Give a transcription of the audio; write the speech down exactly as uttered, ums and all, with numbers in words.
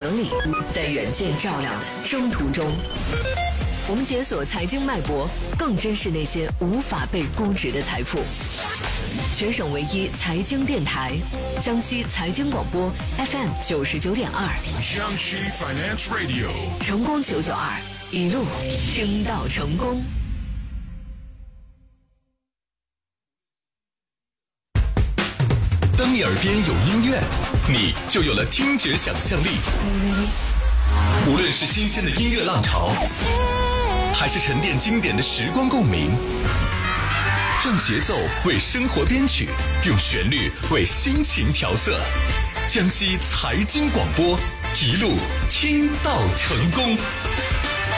能力，在远见照亮的征途中，我们解锁财经脉搏，更珍视那些无法被估值的财富。全省唯一财经电台，江西财经广播 F M 九十九点二， 江西 Finance Radio， 成功九九二，一路听到成功。 当你耳边有音乐，你就有了听觉想象力。无论是新鲜的音乐浪潮，还是沉淀经典的时光共鸣，让节奏为生活编曲，用旋律为心情调色。江西财经广播，一路听到成功。